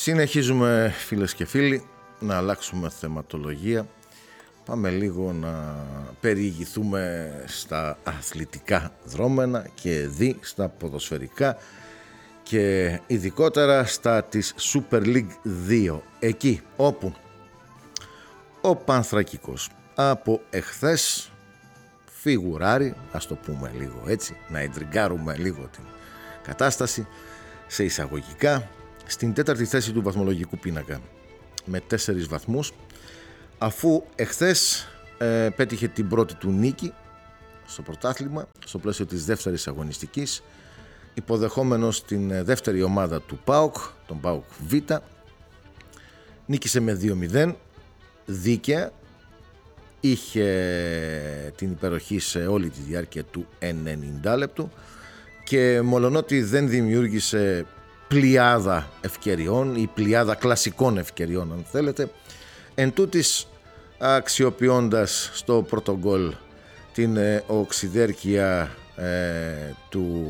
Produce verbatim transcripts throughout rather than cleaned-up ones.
Συνεχίζουμε, φίλες και φίλοι, να αλλάξουμε θεματολογία. Πάμε λίγο να περιηγηθούμε στα αθλητικά δρόμενα και δι στα ποδοσφαιρικά και ειδικότερα στα της Super League δύο, εκεί όπου ο Πανθρακικός από εχθές φιγουράρει, ας το πούμε λίγο έτσι, να εντριγκάρουμε λίγο την κατάσταση σε εισαγωγικά, στην τέταρτη θέση του βαθμολογικού πίνακα με τέσσερις βαθμούς, αφού εχθές ε, πέτυχε την πρώτη του νίκη στο πρωτάθλημα στο πλαίσιο της δεύτερης αγωνιστικής, υποδεχόμενος την δεύτερη ομάδα του ΠΑΟΚ, τον ΠΑΟΚ Β. Νίκησε με δύο μηδέν, δίκαια, είχε την υπεροχή σε όλη τη διάρκεια του ενενήντα λεπτού και μολονότι δεν δημιούργησε πλειάδα ευκαιριών ή πλειάδα κλασικών ευκαιριών αν θέλετε, εν τούτης αξιοποιώντας στο πρώτο γκολ την ε, οξυδέρκεια ε, του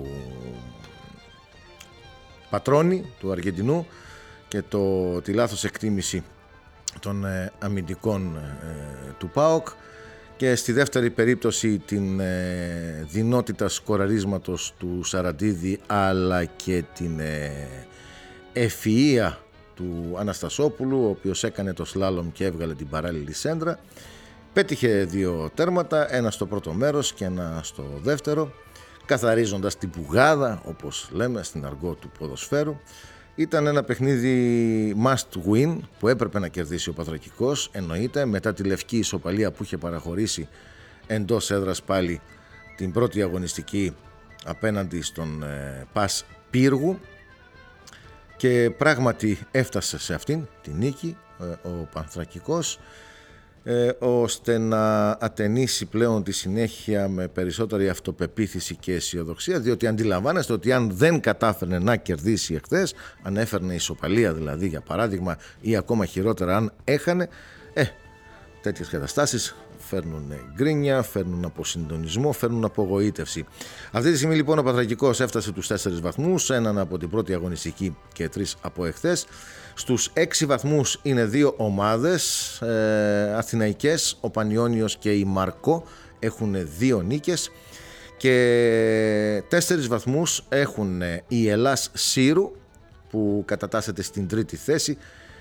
Πατρόνη, του Αργεντινού, και το, τη λάθος εκτίμηση των ε, αμυντικών ε, του ΠΑΟΚ, και στη δεύτερη περίπτωση την ε, δυνότητα σκοραρίσματος του Σαραντίδη αλλά και την ε, ευφυΐα του Αναστασόπουλου, ο οποίος έκανε το σλάλομ και έβγαλε την παράλληλη σέντρα. Πέτυχε δύο τέρματα, ένα στο πρώτο μέρος και ένα στο δεύτερο, καθαρίζοντας την πουγάδα, όπως λέμε στην αργό του ποδοσφαίρου. Ήταν ένα παιχνίδι must win που έπρεπε να κερδίσει ο Πανθρακικός, εννοείται, μετά τη λευκή ισοπαλία που είχε παραχωρήσει εντός έδρας πάλι την πρώτη αγωνιστική απέναντι στον ε, Πας Πύργου, και πράγματι έφτασε σε αυτήν την νίκη ε, ο Πανθρακικός, ε, ώστε να ατενίσει πλέον τη συνέχεια με περισσότερη αυτοπεποίθηση και αισιοδοξία, διότι αντιλαμβάνεστε ότι αν δεν κατάφερνε να κερδίσει εχθές, αν έφερνε ισοπαλία δηλαδή για παράδειγμα, ή ακόμα χειρότερα αν έχανε, ε, τέτοιες καταστάσεις φέρνουν γκρίνια, φέρνουν αποσυντονισμό, φέρνουν απογοήτευση. Αυτή τη στιγμή λοιπόν ο Πανθρακικός έφτασε τους τέσσερις βαθμούς, έναν από την πρώτη αγωνιστική και τρεις από εχθές. Στους έξι βαθμούς είναι δύο ομάδες ε, αθηναϊκές, ο Πανιώνιος και η Μαρκό έχουν δύο νίκες, και τέσσερις βαθμούς έχουν η Ελλάς Σύρου που κατατάσσεται στην τρίτη θέση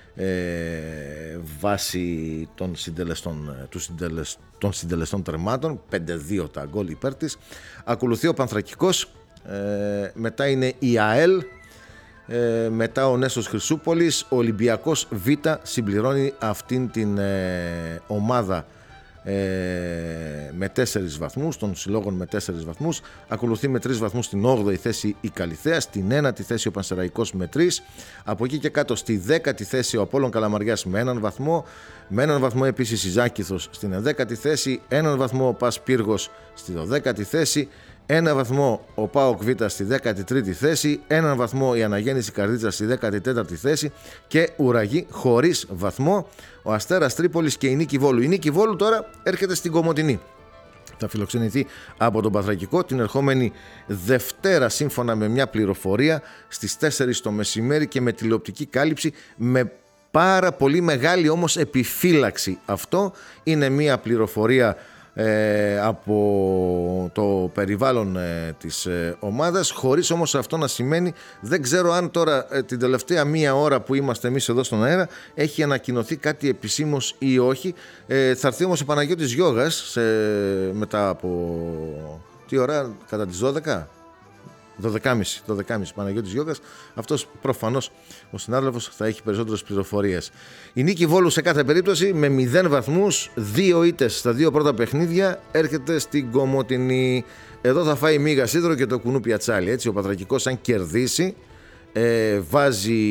ε, βάσει των συντελεστών, του συντελεσ, των συντελεστών τερμάτων, πέντε δύο τα γκολ υπέρ της. Ακολουθεί ο Πανθρακικός, ε, μετά είναι η ΑΕΛ, ε, μετά ο Νέσος Χρυσούπολης, ο Ολυμπιακός Β συμπληρώνει αυτήν την ε, ομάδα ε, με τέσσερις βαθμούς, των συλλόγων με τέσσερις βαθμούς. Ακολουθεί με τρεις βαθμούς στην όγδοη θέση η Καλιθέα, στην ένατη θέση ο Πανσεραϊκός με τρεις, από εκεί και κάτω στη δέκατη θέση ο Απόλλων Καλαμαριάς με έναν βαθμό, με έναν βαθμό επίσης η Ζάκηθος στην ενδέκατη θέση, έναν βαθμό ο Πας Πύργος στη δωδέκατη θέση, ένα βαθμό ο ΠΑΟΚ Β στη δέκατη τρίτη θέση, έναν βαθμό η Αναγέννηση Καρδίτσα στη δέκατη τέταρτη θέση και ουραγή χωρίς βαθμό ο Αστέρας Τρίπολης και η Νίκη Βόλου. Η Νίκη Βόλου τώρα έρχεται στην Κομοτηνή. Θα φιλοξενηθεί από τον Πανθρακικό την ερχόμενη Δευτέρα, σύμφωνα με μια πληροφορία, στις τέσσερις το μεσημέρι και με τηλεοπτική κάλυψη, με πάρα πολύ μεγάλη όμως επιφύλαξη. Αυτό είναι μια πληροφορία Ε, από το περιβάλλον ε, της ε, ομάδας, χωρίς όμως αυτό να σημαίνει, δεν ξέρω αν τώρα ε, την τελευταία μία ώρα που είμαστε εμείς εδώ στον αέρα έχει ανακοινωθεί κάτι επισήμως ή όχι. ε, θα έρθει όμως ο Παναγιώτης Γιώγας σε, μετά από τι ώρα, κατά τις δώδεκα δώδεκα και μισή, δώδεκα και μισή Παναγιώτης Γιώγας. Αυτός προφανώς ο συνάδελφος θα έχει περισσότερες πληροφορίες. Η Νίκη Βόλου σε κάθε περίπτωση με μηδέν βαθμούς, δύο ήττες στα δύο πρώτα παιχνίδια, έρχεται στην Κομοτηνή. Εδώ θα φάει μίγα σίδερο και το κουνού πιατσάλι. Έτσι, ο Πανθρακικός αν κερδίσει ε, βάζει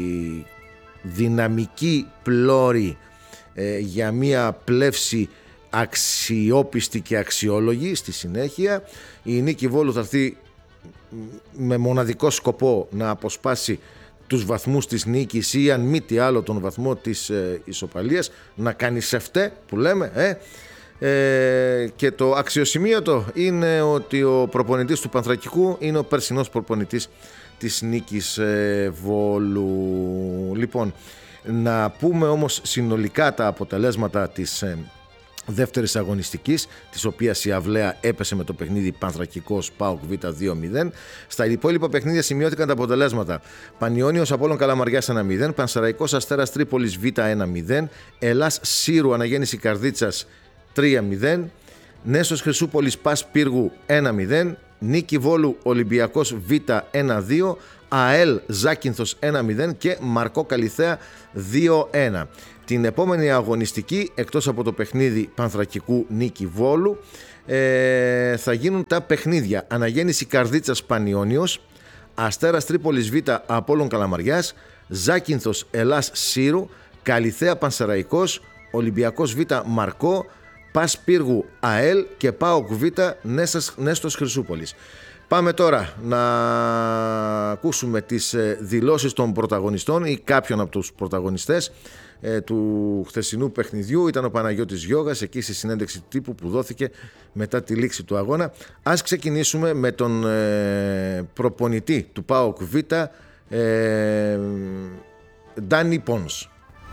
δυναμική πλώρη ε, για μια πλεύση αξιόπιστη και αξιόλογη στη συνέχεια. Η Νίκη Βόλου θα έρθει με μοναδικό σκοπό να αποσπάσει τους βαθμούς της νίκης ή αν μη τι άλλο τον βαθμό της ε, ισοπαλίας, να κάνει σεφτέ που λέμε ε. Ε, και το αξιοσημείωτο είναι ότι ο προπονητής του Πανθρακικού είναι ο περσινός προπονητής της νίκης ε, Βόλου. Λοιπόν, να πούμε όμως συνολικά τα αποτελέσματα της ε, δεύτερης αγωνιστικής, της οποίας η Αυλαία έπεσε με το παιχνίδι Πανθρακικός ΠΑΟΚ Β δύο μηδέν. Στα υπόλοιπα παιχνίδια σημειώθηκαν τα αποτελέσματα: Πανιώνιος Απόλλων Καλαμαριάς ένα μηδέν, Πανσεραϊκός Αστέρας Τρίπολης Β ένα μηδέν, Ελλάς Σύρου Αναγέννηση Καρδίτσας τρία μηδέν, Νέστος Χρυσούπολης Πας Πύργου ένα μηδέν, Νίκη Βόλου Ολυμπιακός Β ένα δύο, ΑΕΛ Ζάκυνθος ένα μηδέν και Μαρκό Καλιθέα δύο ένα. Την επόμενη αγωνιστική, εκτός από το παιχνίδι Πανθρακικού Νίκη Βόλου, ε, θα γίνουν τα παιχνίδια Αναγέννηση Καρδίτσας Πανιώνιος, Αστέρας Τρίπολης Β Απόλλων Καλαμαριάς, Ζάκυνθος Ελλάς Σύρου, Καλιθέα Πανσεραϊκός, Ολυμπιακός Β Μαρκό, Πας Πύργου ΑΕΛ και ΠΑΟΚ Β Νέστος Χρυσούπολης. Πάμε τώρα να ακούσουμε τις δηλώσεις των πρωταγωνιστών ή κάποιον από τους πρωταγωνιστές ε, του χθεσινού παιχνιδιού. Ήταν ο Παναγιώτης Γιώγας εκεί στη συνέντευξη τύπου που δόθηκε μετά τη λήξη του αγώνα. Ας ξεκινήσουμε με τον ε, προπονητή του ΠΑΟΚ Β, ε, Ντάνι Πόνς.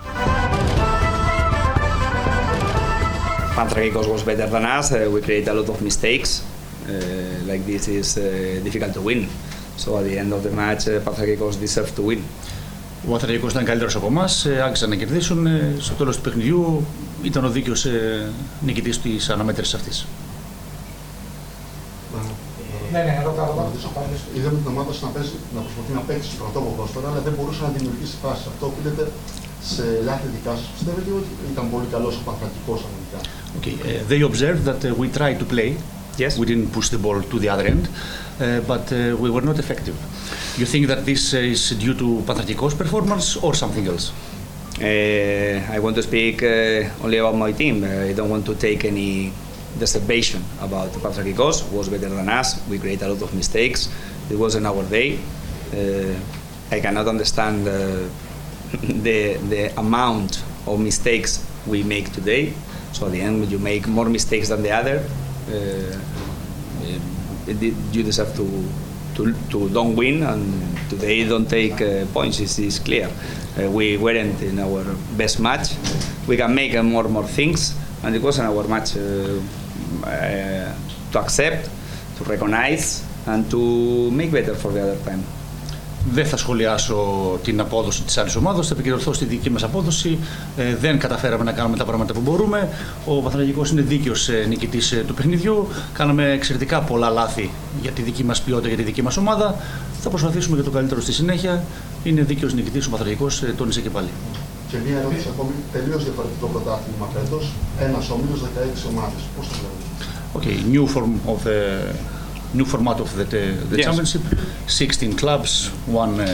Panthrakikos was better than us. Uh, we create a lot of mistakes. Uh, like this is uh, difficult to win. So at the end of the match, uh, Panthrakikos deserved to win. Ο Παναθηναϊκός ήταν καλύτερος από εμάς, άξιζαν να κερδίσουν. Στο τέλος του παιχνιδιού ήταν ο δίκαιος νικητής της αναμέτρησης αυτής. Ναι, ναι, ρωτάω, ρωτάω. Είδαμε την ομάδα σου να, παίζει, να προσπαθεί να παίξει στο πρωτό ποδόσφαιρο, αλλά δεν μπορούσε να δημιουργήσει φάση. Αυτό οφείλεται σε λάθη δικά σας. Πιστεύετε ότι ήταν πολύ καλός ο Πανθρακικός αμυντικά? Okay, uh, they observed that uh, we tried to play. Yes. We didn't push the ball to the other end, uh, but uh, we were not effective. You think that this is due to Panthrakikos performance or something else? Uh, I want to speak uh, only about my team. Uh, I don't want to take any reservation about Panthrakikos. It was better than us. We create a lot of mistakes. It wasn't our day. Uh, I cannot understand uh, the the amount of mistakes we make today. So at the end, when you make more mistakes than the other, uh, it, you deserve to to to don't win. And today, don't take uh, points. It's, it's clear. Uh, we weren't in our best match. We can make uh, more more things, and it wasn't our match uh, uh, to accept, to recognize, and to make better for the other time. Δεν θα σχολιάσω την απόδοση της άλλης ομάδας, θα επικεντρωθώ στη δική μας απόδοση. Ε, δεν καταφέραμε να κάνουμε τα πράγματα που μπορούμε. Ο Παναθηναϊκός είναι δίκαιος νικητής του παιχνιδιού. Κάναμε εξαιρετικά πολλά λάθη για τη δική μας ποιότητα, για τη δική μας ομάδα. Θα προσπαθήσουμε για το καλύτερο στη συνέχεια. Είναι δίκαιος νικητής ο Παναθηναϊκός, τόνισε και πάλι. Και μία ερώτηση ακόμη, τελείως διαφορετικό πρωτάθλημα φέτος. Ένας όμιλος, δεκαέξι ομάδες. Πώς το βλέπετε? Okay, new form of the new format of the, the yes. championship. sixteen clubs, one uh,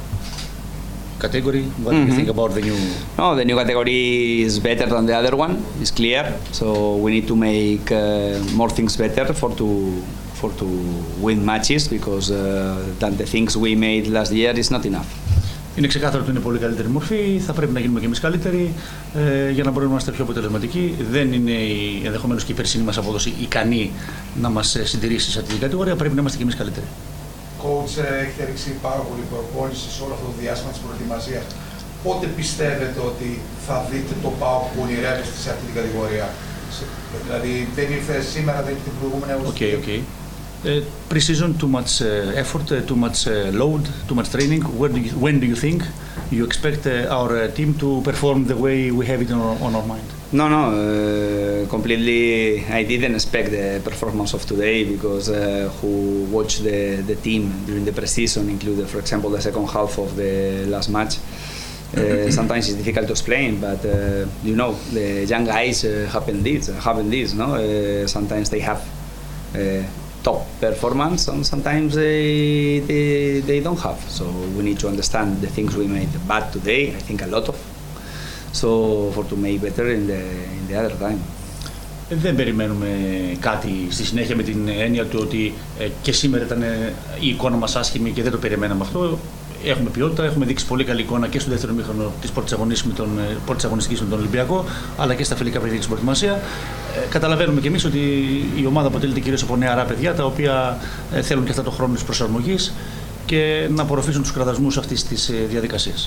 category. What mm-hmm. do you think about the new? No, the new category is better than the other one. It's clear. So we need to make uh, more things better for to for to win matches because uh, than the things we made last year is not enough. Είναι ξεκάθαρο ότι είναι πολύ καλύτερη μορφή. Θα πρέπει να γίνουμε και εμείς καλύτεροι ε, για να μπορούμε να είμαστε πιο αποτελεσματικοί. Δεν είναι ενδεχομένως και η περσινή μας απόδοση ικανή να μας συντηρήσει σε αυτή την κατηγορία. Πρέπει να είμαστε και εμείς καλύτεροι. Coach, έχετε ρίξει πάρα πολύ προπόνηση σε όλο αυτό το διάστημα της προετοιμασίας. Πότε πιστεύετε ότι θα δείτε το ΠΑΟΚ που ονειρεύεστε σε αυτή την κατηγορία? Δηλαδή δεν ήρθε σήμερα, δεν ήρθε την προηγούμενη αγωνιστική. Okay, okay. Uh, pre-season, too much uh, effort, uh, too much uh, load, too much training. Where do you, when do you think you expect uh, our uh, team to perform the way we have it on our, on our mind? No, no, uh, completely. I didn't expect the performance of today because uh, who watched the, the team during the pre-season, included, for example, the second half of the last match. Uh, sometimes it's difficult to explain, but uh, you know, the young guys uh, happen this, happen this, no? Uh, sometimes they have. Uh, top performance and sometimes they, they they don't have, so we need to understand the things we made bad today. I think a lot of, so for to make better in the in the other time. Δεν περιμένουμε κάτι στη συνέχεια με την έννοια του ότι ε, και σήμερα ήταν η εικόνα μας άσχημη και δεν το περιμέναμε αυτό. Έχουμε ποιότητα, έχουμε δείξει πολύ καλή εικόνα και στο δεύτερο μήχρονο της πρώτης αγωνιστικής με τον Ολυμπιακό, αλλά και στα φιλικά παιχνίδια της προετοιμασία. Ε, καταλαβαίνουμε κι εμείς ότι η ομάδα αποτελείται κυρίως από νεαρά παιδιά, τα οποία ε, θέλουν και αυτά το χρόνο της προσαρμογής και να απορροφήσουν τους κραδασμούς αυτής της διαδικασίας.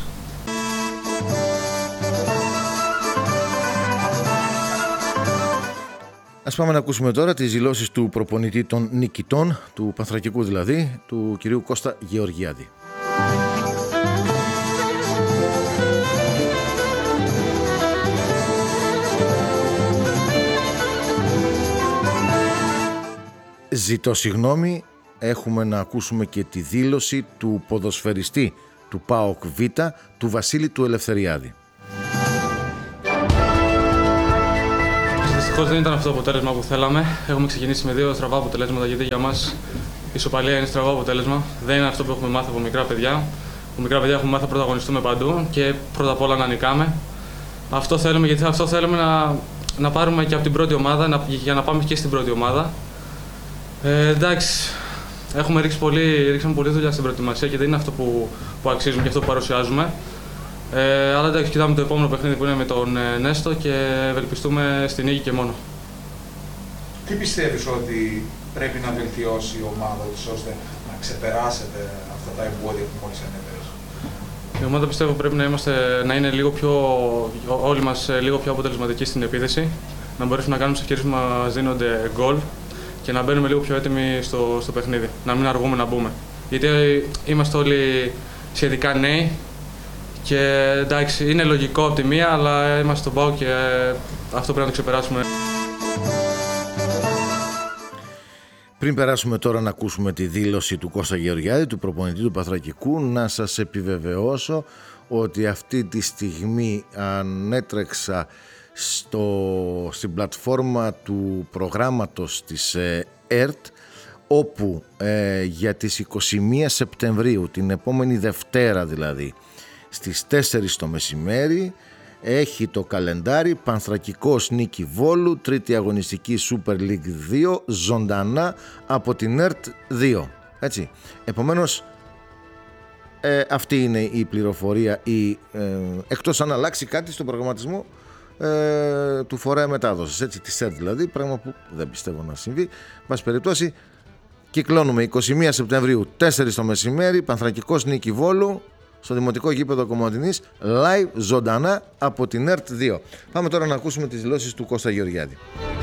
Ας πάμε να ακούσουμε τώρα τις δηλώσεις του προπονητή των νικητών, του Πανθρακικού δηλαδή, του κυρίου Κώστα Γεωργιάδη. Ζητώ συγγνώμη, έχουμε να ακούσουμε και τη δήλωση του ποδοσφαιριστή του ΠΑΟΚ Β, του Βασίλη του Ελευθεριάδη. Δυστυχώς δεν ήταν αυτό το αποτέλεσμα που θέλαμε. Έχουμε ξεκινήσει με δύο στραβά αποτελέσματα, γιατί για μας η ισοπαλία είναι στραβό αποτέλεσμα. Δεν είναι αυτό που έχουμε μάθει από μικρά παιδιά. Από μικρά παιδιά έχουμε μάθει να πρωταγωνιστούμε παντού και πρώτα απ' όλα να νικάμε. Αυτό θέλουμε, γιατί αυτό θέλουμε να, να πάρουμε και από την πρώτη ομάδα, να, για να πάμε και στην πρώτη ομάδα. Ε, εντάξει, έχουμε ρίξει πολύ, ρίξαμε πολύ δουλειά στην προετοιμασία και δεν είναι αυτό που, που αξίζουμε και αυτό που παρουσιάζουμε. Ε, αλλά εντάξει, κοιτάμε το επόμενο παιχνίδι που είναι με τον ε, Νέστο και ευελπιστούμε στην νίκη και μόνο. Τι πιστεύεις ότι πρέπει να βελτιώσει η ομάδα της ώστε να ξεπεράσετε αυτά τα εμπόδια που μόλις ανέφερες? Η ομάδα πιστεύω πρέπει να, είμαστε, να είναι λίγο πιο, όλοι μας λίγο πιο αποτελεσματικοί στην επίθεση, να μπορέσουμε να κάνουμε τις ευκαιρίες που μας δίνονται γκολ και να μπαίνουμε λίγο πιο έτοιμοι στο, στο παιχνίδι, να μην αργούμε να μπούμε. Γιατί είμαστε όλοι σχετικά νέοι και εντάξει, είναι λογικό από τη μία, αλλά είμαστε στον ΠΑΟΚ και αυτό πρέπει να το ξεπεράσουμε. Πριν περάσουμε τώρα να ακούσουμε τη δήλωση του Κώστα Γεωργιάδη, του προπονητή του Πανθρακικού, να σας επιβεβαιώσω ότι αυτή τη στιγμή ανέτρεξα στο, στην πλατφόρμα του προγράμματος της ε, ΕΡΤ, όπου ε, για τις είκοσι μία Σεπτεμβρίου, την επόμενη Δευτέρα δηλαδή, στις τέσσερις το μεσημέρι, έχει το καλεντάρι Πανθρακικός νίκη Βόλου, τρίτη αγωνιστική Super League δύο, ζωντανά από την ΕΡΤ δύο. Έτσι. Επομένως, ε, αυτή είναι η πληροφορία, η, ε, εκτός αν αλλάξει κάτι στον προγραμματισμό ε, του φορέα μετάδοσης, έτσι, της ΕΡΤ δηλαδή, πράγμα που δεν πιστεύω να συμβεί. Πάση περιπτώσει, κυκλώνουμε είκοσι μία Σεπτεμβρίου, τέσσερις το μεσημέρι, Πανθρακικός νίκη Βόλου, στο Δημοτικό Γήπεδο Κομοτηνής, live, ζωντανά από την ΕΡΤ δύο. Πάμε τώρα να ακούσουμε τις δηλώσεις του Κώστα Γεωργιάδη.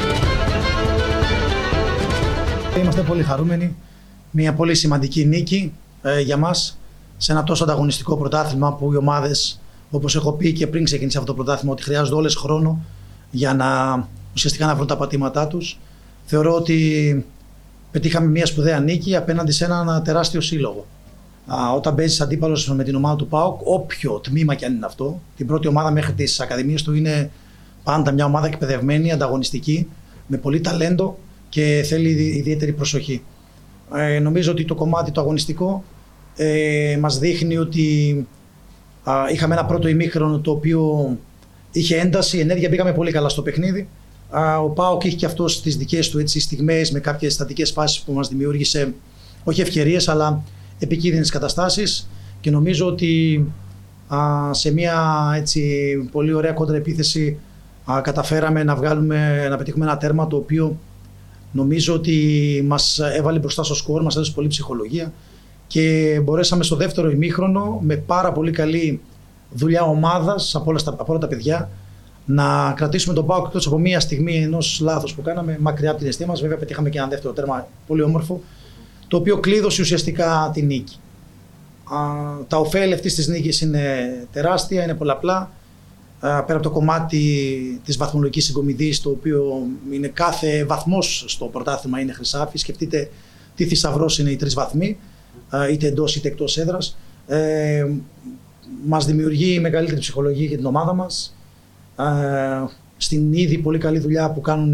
Είμαστε πολύ χαρούμενοι. Μια πολύ σημαντική νίκη ε, για μας σε ένα τόσο ανταγωνιστικό πρωτάθλημα που οι ομάδες, όπως έχω πει και πριν ξεκινήσει αυτό το πρωτάθλημα, ότι χρειάζονται όλες χρόνο για να ουσιαστικά να βρουν τα πατήματά τους. Θεωρώ ότι πετύχαμε μια σπουδαία νίκη απέναντι σε ένα τεράστιο σύλλογο. Α, όταν παίζει αντίπαλος με την ομάδα του ΠΑΟΚ, όποιο τμήμα κι αν είναι αυτό, την πρώτη ομάδα μέχρι τις ακαδημίες του είναι πάντα μια ομάδα εκπαιδευμένη, ανταγωνιστική, με πολύ ταλέντο και θέλει ιδιαίτερη προσοχή. Ε, νομίζω ότι το κομμάτι το αγωνιστικό ε, μας δείχνει ότι α, είχαμε ένα πρώτο ημίχρονο το οποίο είχε ένταση, ενέργεια, μπήκαμε πολύ καλά στο παιχνίδι. Α, ο ΠΑΟΚ είχε και αυτός τις δικές του έτσι, στιγμές με κάποιες στατικές φάσεις που μας δημιούργησε, όχι ευκαιρίες, αλλά επικίνδυνες καταστάσεις, και νομίζω ότι α, σε μια έτσι, πολύ ωραία κόντρα επίθεση α, καταφέραμε να, βγάλουμε, να πετύχουμε ένα τέρμα το οποίο νομίζω ότι μας έβαλε μπροστά στο σκορ, μας έδωσε πολύ ψυχολογία και μπορέσαμε στο δεύτερο ημίχρονο με πάρα πολύ καλή δουλειά ομάδας από όλα, στα, από όλα τα παιδιά να κρατήσουμε τον ΠΑΟΚ εκτός από μια στιγμή ενός λάθος που κάναμε μακριά από την αιστεία μας. Βέβαια πετύχαμε και ένα δεύτερο τέρμα πολύ όμορφο, το οποίο κλείδωσε ουσιαστικά τη νίκη. Α, τα ωφέλη αυτής της νίκης είναι τεράστια, είναι πολλαπλά. Α, πέρα από το κομμάτι της βαθμολογικής συγκομιδής, το οποίο είναι κάθε βαθμός στο πρωτάθλημα είναι χρυσάφι. Σκεφτείτε τι θησαυρός είναι οι τρεις βαθμοί, α, είτε εντός είτε εκτός έδρας. Ε, μας δημιουργεί μεγαλύτερη ψυχολογία για την ομάδα μας. Α, στην ήδη πολύ καλή δουλειά που κάνουν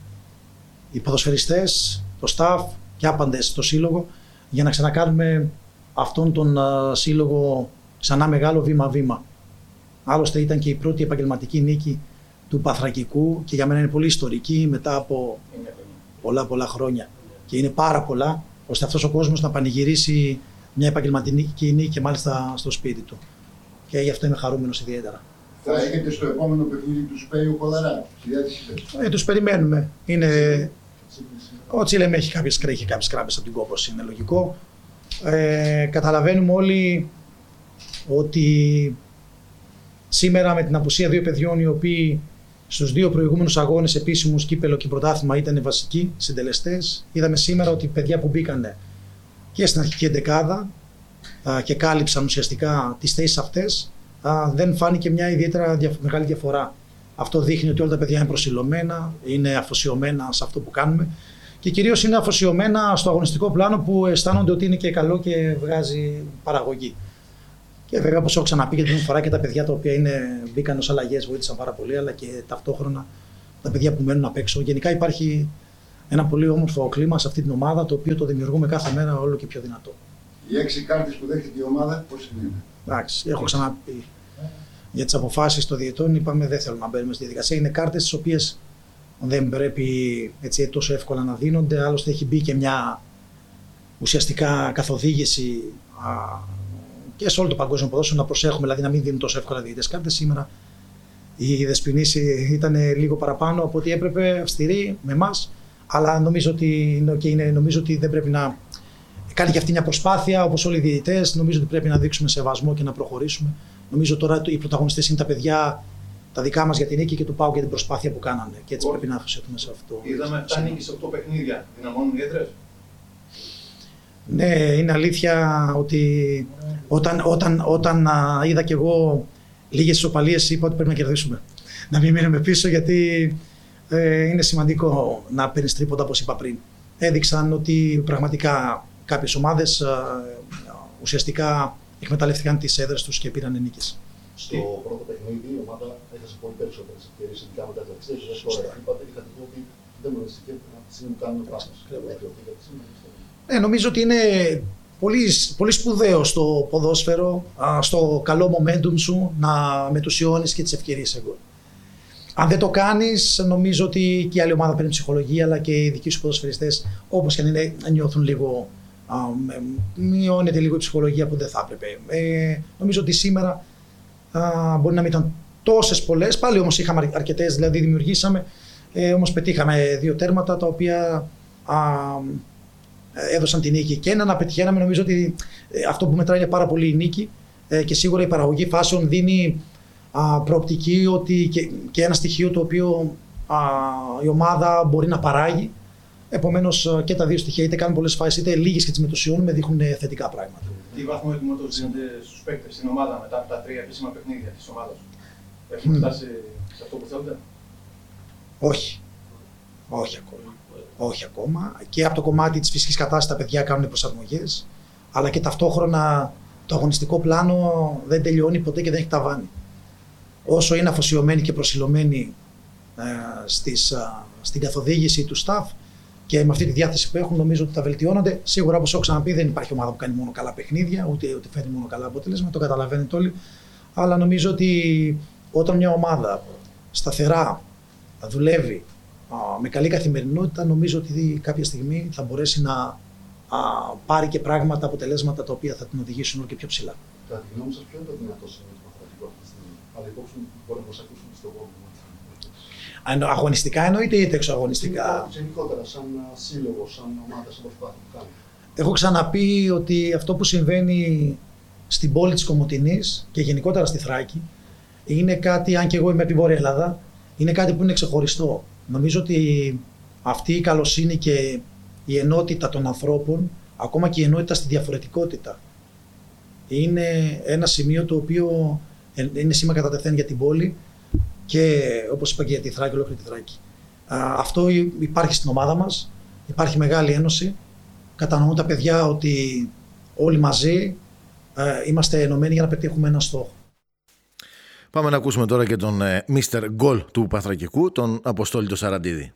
οι ποδοσφαιριστές, το staff και άπαντες στο σύλλογο, για να ξανακάνουμε αυτόν τον uh, σύλλογο ξανά μεγάλο βήμα-βήμα. Άλλωστε ήταν και η πρώτη επαγγελματική νίκη του Πανθρακικού και για μένα είναι πολύ ιστορική μετά από πολλά πολλά χρόνια. Και είναι πάρα πολλά ώστε αυτός ο κόσμος να πανηγυρίσει μια επαγγελματική νίκη και μάλιστα στο σπίτι του. Και γι' αυτό είμαι χαρούμενος ιδιαίτερα. Θα έχετε στο επόμενο παιχνίδι του Σπέιου Κολαρά, ε, τους περιμένουμε. Είναι... Ο Τσίλεμ έχει κάποιες, έχει κάποιες κράπες από την κόπωση, είναι λογικό. Ε, καταλαβαίνουμε όλοι ότι σήμερα με την απουσία δύο παιδιών οι οποίοι στους δύο προηγούμενους αγώνες επίσημους, κύπελο και πρωτάθλημα, ήταν βασικοί συντελεστές, είδαμε σήμερα ότι οι παιδιά που μπήκαν και στην αρχική εντεκάδα α, και κάλυψαν ουσιαστικά τις θέσεις αυτές, α, δεν φάνηκε μια ιδιαίτερα δια, μεγάλη διαφορά. Αυτό δείχνει ότι όλα τα παιδιά είναι προσιλωμένα, είναι αφοσιωμένα σε αυτό που κάνουμε και κυρίως είναι αφοσιωμένα στο αγωνιστικό πλάνο που αισθάνονται ότι είναι και καλό και βγάζει παραγωγή. Και βέβαια, όπως έχω ξαναπεί και την φορά, και τα παιδιά τα οποία είναι, μπήκαν ως αλλαγές βοήθησαν πάρα πολύ, αλλά και ταυτόχρονα τα παιδιά που μένουν απ' έξω. Γενικά υπάρχει ένα πολύ όμορφο κλίμα σε αυτή την ομάδα, το οποίο το δημιουργούμε κάθε μέρα όλο και πιο δυνατό. Οι έξι κάρτες που δέχεται η ομάδα, πώς είναι? Εντάξει, έχω ξαναπεί για τις αποφάσεις των διαιτών, είπαμε δεν θέλουμε να μπαίνουμε στη διαδικασία. Είναι κάρτες τις οποίες δεν πρέπει έτσι, τόσο εύκολα να δίνονται. Άλλωστε, έχει μπει και μια ουσιαστικά καθοδήγηση α, και σε όλο το παγκόσμιο ποδόσφαιρο να προσέχουμε, δηλαδή να μην δίνουν τόσο εύκολα διαιτητές κάρτες. Σήμερα η δεσποινήση ήταν λίγο παραπάνω από ό,τι έπρεπε, αυστηρή με εμάς, αλλά νομίζω ότι, και είναι, νομίζω ότι δεν πρέπει να κάνει και αυτή μια προσπάθεια, όπως όλοι οι διαιτητές. Νομίζω ότι πρέπει να δείξουμε σεβασμό και να προχωρήσουμε. Νομίζω τώρα οι πρωταγωνιστές είναι τα παιδιά, τα δικά μας για την νίκη και του ΠΑΟΚ για την προσπάθεια που κάνανε. Και έτσι Ό, πρέπει να αφοσιωθούμε σε αυτό. Είδαμε επτά νίκες σε οκτώ παιχνίδια. Δυναμώνουν οι έδρες. Ναι, είναι αλήθεια ότι όταν, όταν, όταν α, είδα κι εγώ λίγες ισοπαλίες, είπα ότι πρέπει να κερδίσουμε. Να μην μείνουμε πίσω, γιατί ε, είναι σημαντικό να παίρνεις τρίποντα, όπως είπα πριν. Έδειξαν ότι πραγματικά κάποιες ομάδες ε, ουσιαστικά εκμεταλλεύτηκαν τις έδρες τους και πήραν νίκες. Στο πρώτο παιχνίδι η ομάδα έχασε πολύ περισσότερες ευκαιρίες, ειδικά μετά τα εξήντα. Είπατε, είχατε πει ότι δεν μπορέσετε να τη στιγμή κάνουμε πράγματα. Ναι, νομίζω ότι είναι πολύ, πολύ σπουδαίο στο ποδόσφαιρο, στο καλό momentum σου, να μετουσιώνεις και τις ευκαιρίες σε γκολ. Αν δεν το κάνεις, νομίζω ότι και η άλλη ομάδα παίρνει ψυχολογία, αλλά και οι δικοί σου ποδοσφαιριστές, όπως και αν είναι, νιώθουν λίγο, α, μειώνεται λίγο η ψυχολογία που δεν θα έπρεπε. Ε, νομίζω ότι σήμερα α, μπορεί να μην ήταν τόσες πολλές, πάλι όμως είχαμε αρκετές, δηλαδή δημιουργήσαμε, ε, όμως πετύχαμε δύο τέρματα τα οποία α, έδωσαν την νίκη. Και ένα να πετυχαίναμε, νομίζω ότι αυτό που μετράει είναι πάρα πολύ η νίκη ε, και σίγουρα η παραγωγή φάσεων δίνει α, προοπτική ότι και, και ένα στοιχείο το οποίο α, η ομάδα μπορεί να παράγει. Επομένως και τα δύο στοιχεία, είτε κάνουν πολλές φάσεις είτε λίγες και τις μετουσιώνουμε, δείχνουν θετικά πράγματα. Τι βαθμό ετοιμότητας δίνονται στους παίκτες στην ομάδα μετά από τα τρία επίσημα παιχνίδια της ομάδας? Έχουμε φτάσει σε αυτό που θέλετε? Όχι. Όχι ακόμα. Όχι ακόμα. Και από το κομμάτι της φυσικής κατάστασης τα παιδιά κάνουν προσαρμογές, αλλά και ταυτόχρονα το αγωνιστικό πλάνο δεν τελειώνει ποτέ και δεν έχει ταβάνι. Όσο είναι αφοσιωμένοι και προσιλωμένοι ε, στις, ε, στην καθοδήγηση του staff και με αυτή τη διάθεση που έχουν, νομίζω ότι τα βελτιώνονται. Σίγουρα, όπως έχω ξαναπεί, δεν υπάρχει ομάδα που κάνει μόνο καλά παιχνίδια, ούτε ότι φέρνει μόνο καλά αποτέλεσμα, το καταλαβαίνετε όλοι. Αλλά νομίζω ότι όταν μια ομάδα σταθερά δουλεύει α, με καλή καθημερινότητα, νομίζω ότι κάποια στιγμή θα μπορέσει να α, πάρει και πράγματα, αποτελέσματα τα οποία θα την οδηγήσουν όλο και πιο ψηλά. Κατά τη γνώμη σας, ποιο είναι το δυνατό σημείο του Παθρακικού αυτή τη στιγμή? Αλλά υπόψη μπορεί να μας ακούσουν στον κόσμο. Αγωνιστικά εννοείται είτε εξωαγωνιστικά? Γενικότερα, σαν σύλλογο, σαν ομάδα, σαν προσπάθεια που κάνει. Έχω ξαναπεί ότι αυτό που συμβαίνει στην πόλη της Κομοτηνής και γενικότερα στη Θράκη είναι κάτι, αν και εγώ είμαι από τη Βόρεια Ελλάδα, είναι κάτι που είναι ξεχωριστό. Νομίζω ότι αυτή η καλοσύνη και η ενότητα των ανθρώπων, ακόμα και η ενότητα στη διαφορετικότητα, είναι ένα σημείο το οποίο είναι σήμα κατά τεθέν για την πόλη και όπως είπα και για τη Θράκη, ολόκληρη τη Θράκη. Αυτό υπάρχει στην ομάδα μας, υπάρχει μεγάλη ένωση, κατανοούν τα παιδιά ότι όλοι μαζί είμαστε ενωμένοι για να πετύχουμε ένα στόχο. Πάμε να ακούσουμε τώρα και τον ε, μίστερ Γκολ του Παθρακικού, τον Αποστόλη το Σαραντίδη.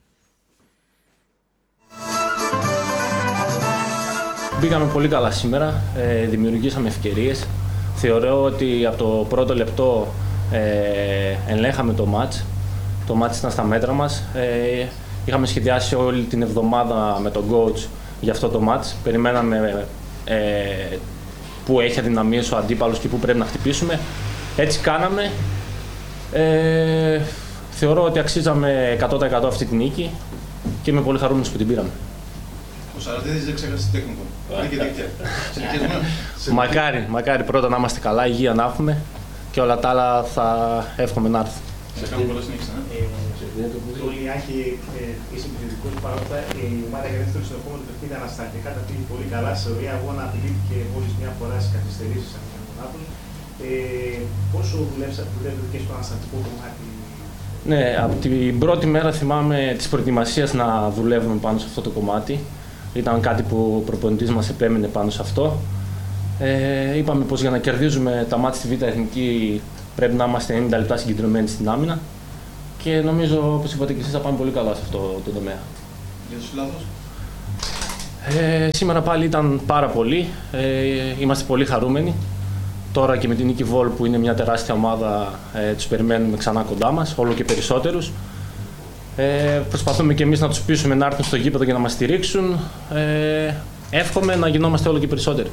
Μπήκαμε πολύ καλά σήμερα, ε, δημιουργήσαμε ευκαιρίες. Θεωρώ ότι από το πρώτο λεπτό ε, ελέγχαμε το μάτς. Το μάτς ήταν στα μέτρα μας. Ε, είχαμε σχεδιάσει όλη την εβδομάδα με τον coach για αυτό το μάτς. Περιμέναμε ε, που έχει αδυναμίες ο αντίπαλος και που πρέπει να χτυπήσουμε. Έτσι κάναμε. Ε, θεωρώ ότι αξίζαμε εκατό τοις εκατό αυτή τη νίκη και είμαι πολύ χαρούμενος που την πήραμε. Το Σαραντίδης δεν ξέχασε τη τέχνη του. Είναι και δίκτυα. Μακάρι, μακάρι πρώτα να είμαστε καλά, υγεία να έχουμε και όλα τα άλλα θα εύχομαι να έρθουν. Σε κάνω πολλά συνέχιση, ναι. Το Λιάκη, είσαι επιθετικός παρότι η ομάδα για δεύτερο στο επόμενο παιχνίδι ανασταλτικά τα πήγε πολύ καλά. Σε ωραία αγώνα απειλήθηκε μόλις μια φορά στις καθυστερήσεις από τον Μονάδος. Πόσο δουλεύετε και στο ανασταλτικό κομμάτι? Ναι, από την πρώτη μέρα θυμάμαι της προετοιμασίας να δουλεύουμε πάνω σε αυτό το κομμάτι. Ήταν κάτι που ο προπονητής μας επέμενε πάνω σε αυτό. Ε, είπαμε πως για να κερδίζουμε τα μάτια στη Β' Εθνική πρέπει να είμαστε ενενήντα λεπτά συγκεντρωμένοι στην άμυνα και νομίζω, όπως είπατε και εσείς, θα πάμε πολύ καλά σε αυτό το τομέα. Για τους φιλάθλους? Ε, σήμερα πάλι ήταν πάρα πολύ. Ε, είμαστε πολύ χαρούμενοι. Τώρα και με την Νίκη Βόλ που είναι μια τεράστια ομάδα, ε, τους περιμένουμε ξανά κοντά μας, όλο και περισσότερους. Ε, προσπαθούμε και εμείς να τους πείσουμε να έρθουν στο γήπεδο και να μας στηρίξουν. Ε, εύχομαι να γινόμαστε όλο και περισσότεροι.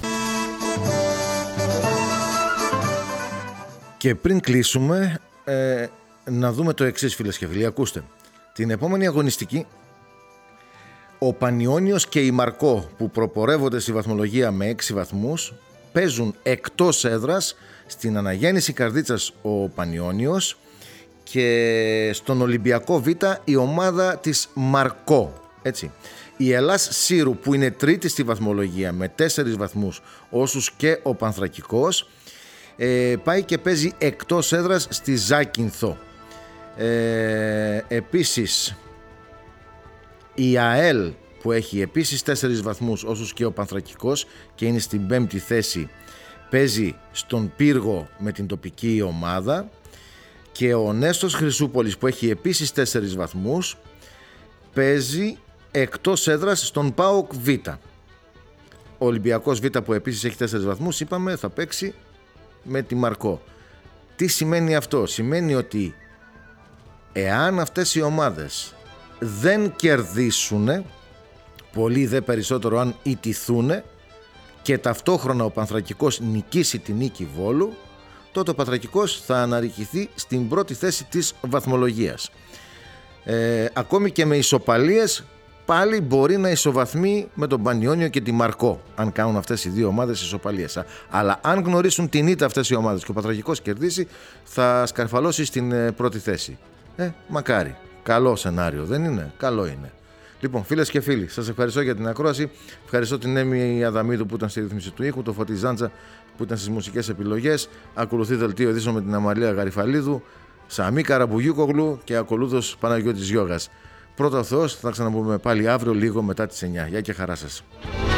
Και πριν κλείσουμε, ε, να δούμε το εξής, φίλες και φίλοι. Ακούστε, την επόμενη αγωνιστική, ο Πανιώνιος και η Μαρκό που προπορεύονται στη βαθμολογία με έξι βαθμούς, παίζουν εκτός έδρας στην Αναγέννηση Καρδίτσας ο Πανιώνιος και στον Ολυμπιακό Β η ομάδα της Μαρκό. Έτσι. Η Ελλάς Σύρου που είναι τρίτη στη βαθμολογία με τέσσερις βαθμούς όσους και ο Πανθρακικός, ε, πάει και παίζει εκτός έδρας στη Ζάκυνθο. Ε, επίσης η ΑΕΛ που έχει επίσης τέσσερις βαθμούς όσους και ο Πανθρακικός και είναι στην πέμπτη θέση, παίζει στον Πύργο με την τοπική ομάδα, και ο Νέστος Χρυσούπολης που έχει επίσης τέσσερις βαθμούς παίζει εκτός έδρας στον ΠΑΟΚ Β. Ο Ολυμπιακός Β που επίσης έχει τέσσερις βαθμούς, είπαμε, θα παίξει με τη Μαρκό. Τι σημαίνει αυτό? Σημαίνει ότι εάν αυτές οι ομάδες δεν κερδίσουν, πολύ δε περισσότερο αν ιτηθούν, και ταυτόχρονα ο Πανθρακικός νικήσει τη Νίκη Βόλου, τότε ο Πανθρακικός θα αναρριχηθεί στην πρώτη θέση της βαθμολογίας. Ε, ακόμη και με ισοπαλίες πάλι μπορεί να ισοβαθμεί με τον Πανιώνιο και τη Μαρκό, αν κάνουν αυτές οι δύο ομάδες ισοπαλίες. Αλλά αν γνωρίσουν την ήττα αυτές οι ομάδες και ο Πανθρακικός κερδίσει, θα σκαρφαλώσει στην πρώτη θέση. Ε, μακάρι. Καλό σενάριο, δεν είναι? Καλό είναι. Λοιπόν, φίλες και φίλοι, σας ευχαριστώ για την ακρόαση. Ευχαριστώ την Έμι Αδαμίδου που ήταν στη ρύθμιση του ήχου, τον Φώτη Ζάντζα που ήταν στις μουσικές επιλογές. Ακολουθεί δελτίο ειδήσεων με την Αμαλία Γαριφαλίδου, Σαμή Καραμπουγιούκογλου και ακολούθως Παναγιώτης Γιώγας. Πρώτα ο Θεός, θα ξαναπούμε πάλι αύριο λίγο μετά τις εννιά. Γεια και χαρά σας.